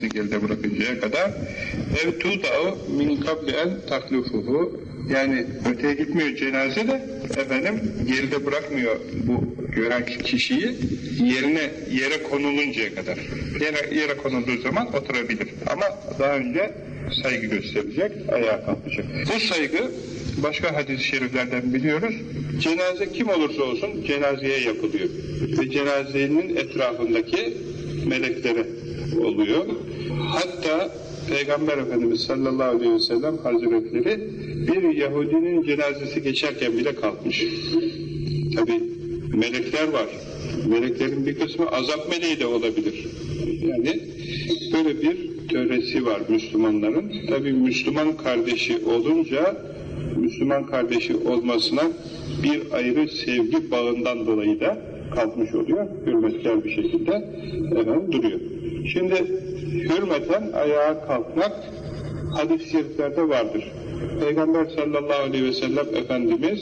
geride bırakıncaya kadar ev tuda'u min kabli en taklufuhu, yani öteye gitmiyor cenaze de geride bırakmıyor bu gören kişiyi, yere konuluncaya kadar. Yere konulduğu zaman oturabilir ama daha önce saygı gösterecek, ayağa kalkacak. Bu saygı başka hadis-i şeriflerden biliyoruz. Cenaze kim olursa olsun cenazeye yapılıyor ve cenazenin etrafındaki meleklere oluyor. Hatta Peygamber Efendimiz sallallahu aleyhi ve sellem Hazretleri bir Yahudinin cenazesi geçerken bile kalkmış. Tabi melekler var. Meleklerin bir kısmı azap meleği de olabilir. Yani böyle bir töresi var Müslümanların. Tabi Müslüman kardeşi olunca, Müslüman kardeşi olmasına bir ayrı sevgi bağından dolayı da kalkmış oluyor. Hürmetkar bir şekilde duruyor. Şimdi hürmeten ayağa kalkmak hadis-i şeriflerde vardır. Peygamber sallallahu aleyhi ve sellem Efendimiz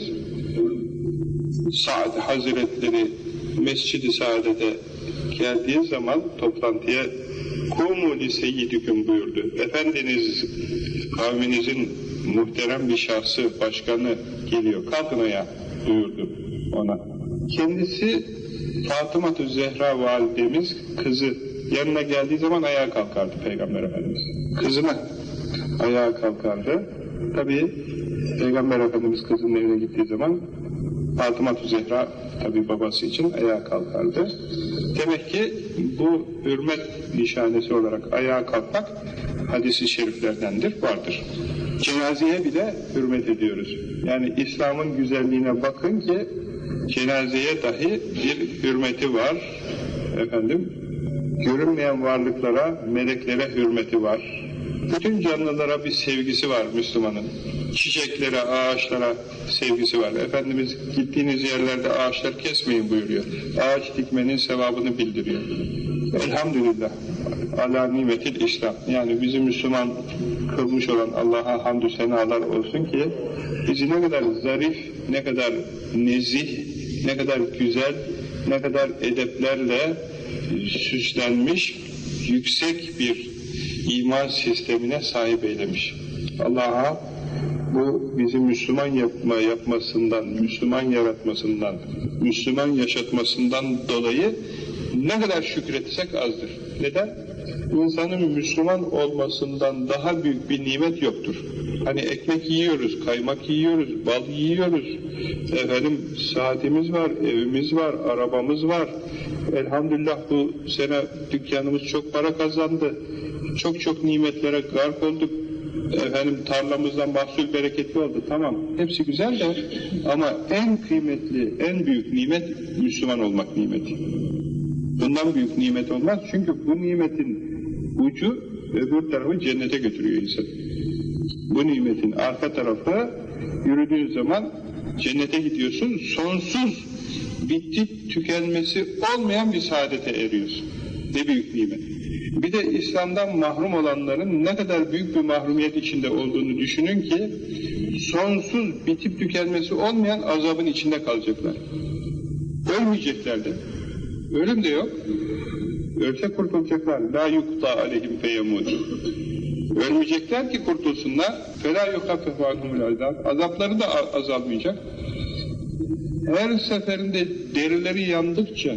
Sa'd Hazretleri Mescid-i Saadet'e geldiği zaman toplantıya "Kumu li seyyidiküm" buyurdu. Efendiniz, kavminizin muhterem bir şahsı, başkanı geliyor, kalkın ayağa buyurdu ona. Kendisi Fatıma-tü Zehra validemiz kızı yanına geldiği zaman ayağa kalkardı Peygamber Efendimiz. Kızına ayağa kalkardı. Tabii Peygamber Efendimiz kızının evine gittiği zaman Fatıma-tü Zehra tabii babası için ayağa kalkardı. Demek ki bu hürmet nişanesi olarak ayağa kalkmak hadis-i şeriflerdendir, vardır. Cenazeye bile hürmet ediyoruz. Yani İslam'ın güzelliğine bakın ki cenazeye dahi bir hürmeti var. Görünmeyen varlıklara, meleklere hürmeti var. Bütün canlılara bir sevgisi var Müslümanın. Çiçeklere, ağaçlara sevgisi var. Efendimiz gittiğiniz yerlerde ağaçlar kesmeyin buyuruyor. Ağaç dikmenin sevabını bildiriyor. Elhamdülillah. Ala nimetil İslam. Yani bizi Müslüman kılmış olan Allah'a hamdü senalar olsun ki bizi ne kadar zarif, ne kadar nezih, ne kadar güzel, ne kadar edeplerle süslenmiş, yüksek bir iman sistemine sahip eylemiş. Allah'a bu bizi Müslüman yapmasından, Müslüman yaratmasından, Müslüman yaşatmasından dolayı ne kadar şükretsek azdır. Neden? İnsanın Müslüman olmasından daha büyük bir nimet yoktur. Hani ekmek yiyoruz, kaymak yiyoruz, bal yiyoruz. Saatimiz var, evimiz var, arabamız var. Elhamdülillah bu sene dükkanımız çok para kazandı. Çok nimetlere gark olduk. Tarlamızdan mahsul bereketli oldu. Tamam, hepsi güzel de ama en kıymetli, en büyük nimet Müslüman olmak nimeti. Bundan büyük nimet olmaz. Çünkü bu nimetin ucu öbür tarafı cennete götürüyor insan. Bu nimetin arka tarafı yürüdüğün zaman cennete gidiyorsun. Sonsuz, bitip tükenmesi olmayan bir saadete eriyorsun. Ne büyük nimet. Bir de İslam'dan mahrum olanların ne kadar büyük bir mahrumiyet içinde olduğunu düşünün ki sonsuz, bitip tükenmesi olmayan azabın içinde kalacaklar. Ölmeyecekler de. Ölüm de yok. Ölse kurtulacaklar. La yukta aleyhim feyemudu. Ölmeyecekler ki kurtulsunlar. Fela yukaffefu anhumul azab. Azapları da azalmayacak. Her seferinde derileri yandıkça,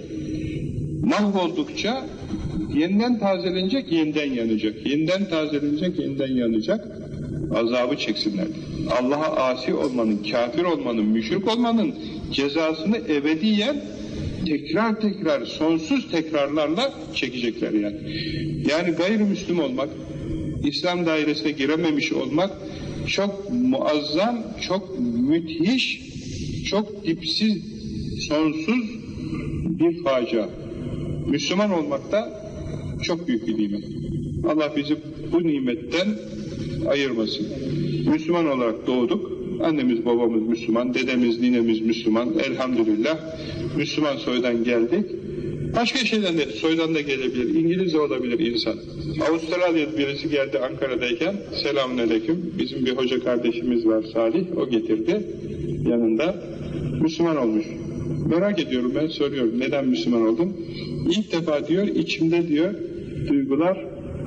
mahvoldukça yeniden tazelenecek, yeniden yanacak. Yeniden tazelenecek, yeniden yanacak. Azabı çeksinler. Allah'a asi olmanın, kafir olmanın, müşrik olmanın cezasını ebediyen tekrar sonsuz tekrarlarla çekecekler yani. Yani gayrimüslim olmak, İslam dairesine girememiş olmak çok muazzam, çok müthiş, çok dipsiz, sonsuz bir facia. Müslüman olmak da çok büyük bir nimet. Allah bizi bu nimetten ayırmasın. Müslüman olarak doğduk. Annemiz babamız Müslüman, dedemiz ninemiz Müslüman. Elhamdülillah Müslüman soydan geldik. Başka şeyden de soydan da gelebilir. İngiliz de olabilir insan. Avustralya'da birisi geldi Ankara'dayken. Selamünaleyküm. Bizim bir hoca kardeşimiz var Salih. O getirdi yanında. Müslüman olmuş. Merak ediyorum, ben soruyorum. Neden Müslüman oldun? İlk defa diyor, içimde diyor duygular